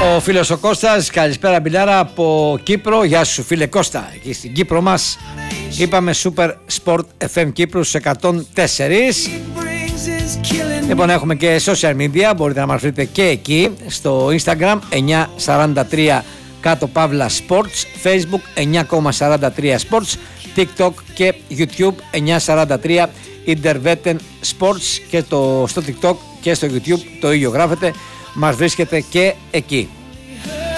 Ο φίλος ο Κώστας, καλησπέρα Μπιλάρα από Κύπρο. Γεια σου φίλε Κώστα, εκεί στην Κύπρο μας. Είπαμε Super Sport FM Κύπρου 104. Λοιπόν, έχουμε και social media, μπορείτε να μας βρείτε και εκεί. Στο Instagram 943 κάτω παύλα Sports, Facebook 9,43 Sports, TikTok και YouTube 943 Interveten Sports, και στο TikTok και στο YouTube το ίδιο γράφετε, μας βρίσκεται και εκεί.